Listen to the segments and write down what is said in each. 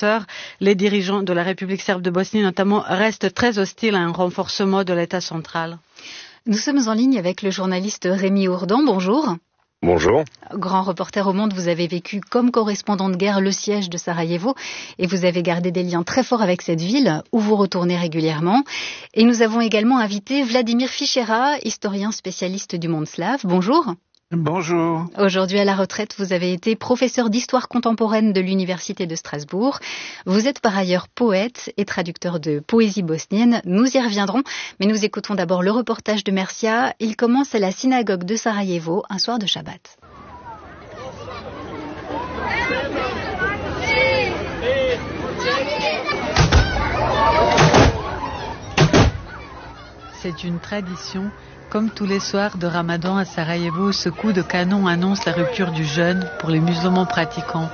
observateurs, les dirigeants de la République serbe de Bosnie notamment restent très hostiles à un renforcement de l'État central. Nous sommes en ligne avec le journaliste Rémi Ourdan. Bonjour. Bonjour. Grand reporter au Monde, vous avez vécu comme correspondant de guerre le siège de Sarajevo et vous avez gardé des liens très forts avec cette ville où vous retournez régulièrement. Et nous avons également invité Vladimir Fichera, historien spécialiste du monde slave. Bonjour. Bonjour. Aujourd'hui à la retraite, vous avez été professeur d'histoire contemporaine de l'Université de Strasbourg. Vous êtes par ailleurs poète et traducteur de poésie bosnienne. Nous y reviendrons, mais nous écoutons d'abord le reportage de Mercia. Il commence à la synagogue de Sarajevo un soir de Shabbat. C'est une tradition. Comme tous les soirs de Ramadan à Sarajevo, ce coup de canon annonce la rupture du jeûne pour les musulmans pratiquants.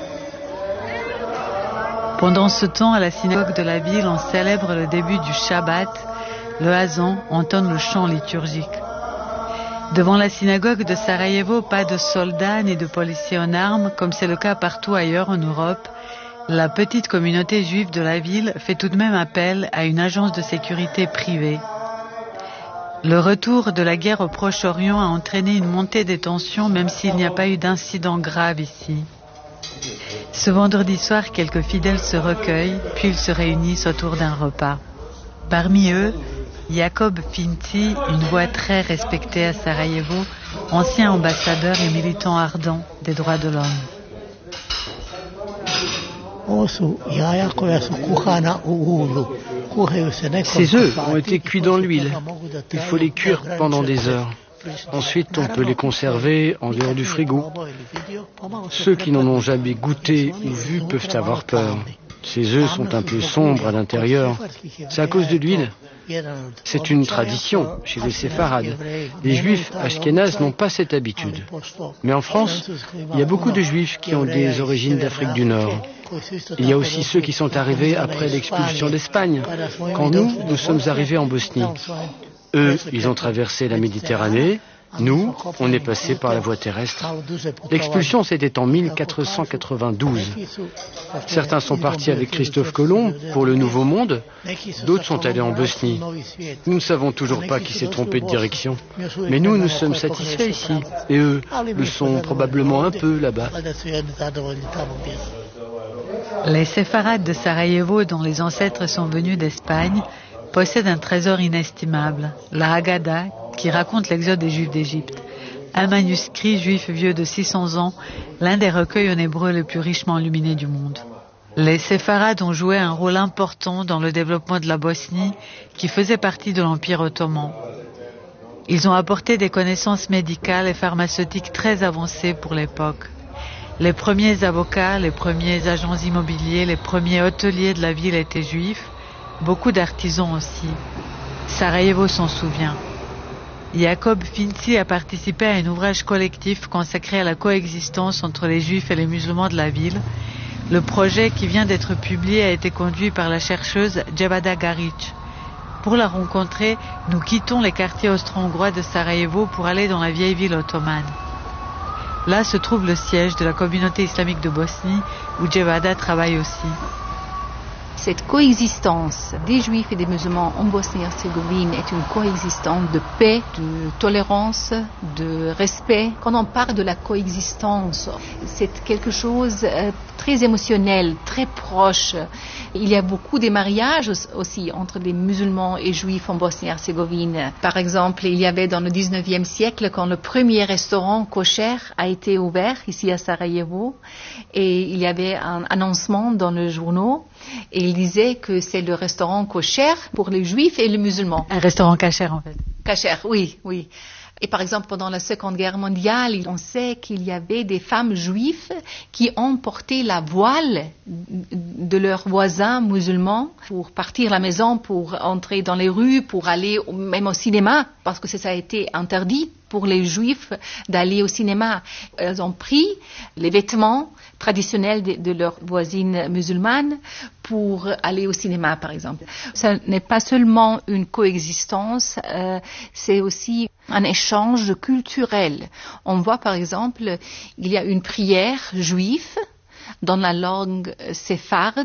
Pendant ce temps, à la synagogue de la ville, on célèbre le début du Shabbat. Le hazan entonne le chant liturgique. Devant la synagogue de Sarajevo, pas de soldats ni de policiers en armes, comme c'est le cas partout ailleurs en Europe. La petite communauté juive de la ville fait tout de même appel à une agence de sécurité privée. Le retour de la guerre au Proche-Orient a entraîné une montée des tensions, même s'il n'y a pas eu d'incident grave ici. Ce vendredi soir, quelques fidèles se recueillent, puis ils se réunissent autour d'un repas. Parmi eux, Jakob Finci, une voix très respectée à Sarajevo, ancien ambassadeur et militant ardent des droits de l'homme. Ces œufs ont été cuits dans l'huile. Il faut les cuire pendant des heures. Ensuite, on peut les conserver en dehors du frigo. Ceux qui n'en ont jamais goûté ou vu peuvent avoir peur. Ces œufs sont un peu sombres à l'intérieur. C'est à cause de l'huile. C'est une tradition chez les séfarades. Les juifs ashkénazes n'ont pas cette habitude. Mais en France, il y a beaucoup de juifs qui ont des origines d'Afrique du Nord. Il y a aussi ceux qui sont arrivés après l'expulsion d'Espagne, quand nous sommes arrivés en Bosnie. Eux, ils ont traversé la Méditerranée. Nous, on est passé par la voie terrestre. L'expulsion, c'était en 1492. Certains sont partis avec Christophe Colomb pour le Nouveau Monde. D'autres sont allés en Bosnie. Nous ne savons toujours pas qui s'est trompé de direction. Mais nous sommes satisfaits ici. Et eux le sont probablement un peu là-bas. Les séfarades de Sarajevo, dont les ancêtres sont venus d'Espagne, possèdent un trésor inestimable, la Haggadah, qui raconte l'exode des Juifs d'Égypte. Un manuscrit juif vieux de 600 ans, l'un des recueils en hébreu les plus richement illuminés du monde. Les séfarades ont joué un rôle important dans le développement de la Bosnie, qui faisait partie de l'Empire ottoman. Ils ont apporté des connaissances médicales et pharmaceutiques très avancées pour l'époque. Les premiers avocats, les premiers agents immobiliers, les premiers hôteliers de la ville étaient juifs, beaucoup d'artisans aussi. Sarajevo s'en souvient. Jakob Finci a participé à un ouvrage collectif consacré à la coexistence entre les juifs et les musulmans de la ville. Le projet qui vient d'être publié a été conduit par la chercheuse Jevada Garic. Pour la rencontrer, nous quittons les quartiers austro-hongrois de Sarajevo pour aller dans la vieille ville ottomane. Là se trouve le siège de la communauté islamique de Bosnie, où Jevada travaille aussi. Cette coexistence des Juifs et des musulmans en Bosnie-Herzégovine est une coexistence de paix, de tolérance, de respect. Quand on parle de la coexistence, c'est quelque chose de très émotionnel, très proche. Il y a beaucoup de mariages aussi entre les musulmans et juifs en Bosnie-Herzégovine. Par exemple, il y avait dans le 19e siècle, quand le premier restaurant kosher a été ouvert ici à Sarajevo, et il y avait un annoncement dans le journal, et il disait que c'est le restaurant kosher pour les juifs et les musulmans. Un restaurant kasher en fait. Kasher, oui, oui. Et par exemple, pendant la Seconde Guerre mondiale, on sait qu'il y avait des femmes juives qui ont porté la voile de leurs voisins musulmans pour partir à la maison, pour entrer dans les rues, pour aller même au cinéma, parce que ça a été interdit pour les juifs d'aller au cinéma. Elles ont pris les vêtements traditionnels de leurs voisines musulmanes pour aller au cinéma, par exemple. Ce n'est pas seulement une coexistence, c'est aussi un échange culturel. On voit par exemple, il y a une prière juive dans la langue séfarde